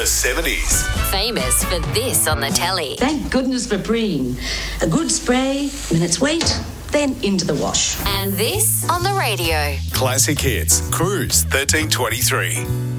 70s. Famous for this on the telly. Thank goodness for Preen. A good spray, minutes wait, then into the wash. And this on the radio. Classic Hits, Cruise 1323.